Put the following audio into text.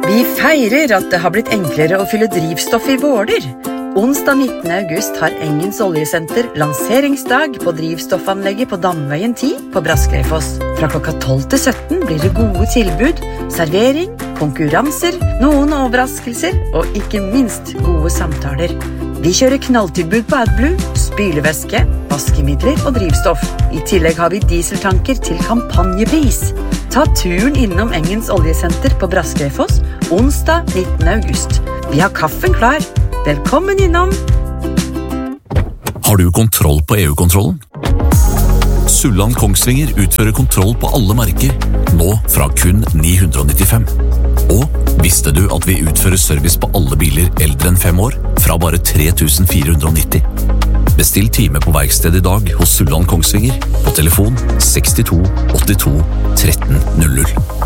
Vi feirer at det har blitt enklere å fylle drivstoff i Våler. Onsdag 19. august har Engens Oljesenter lanseringsdag på drivstoffanlegget på Damveien 10 på Braskreifoss. Fra klokka 12 til 17 blir det gode tilbud, servering, konkurranser, noen overraskelser og ikke minst gode samtaler. Vi kjører knalltilbud på AdBlue, spylevæske, vaskemidler og drivstoff. I tillegg har vi dieseltanker til kampanjepris. Ta turen innom Engens Oljesenter på Braskreifoss onsdag 19. august. Vi har kaffen klar. Velkommen innom! Har du kontroll på EU-kontrollen? Sulland Kongsvinger utfører kontroll på alle merker, nå fra kun 995. Og visste du at vi utfører service på alle biler eldre enn 5 år, fra bare 3490? Bestill time på verksted i dag hos Sulland Kongsvinger på telefon 62 82 1300.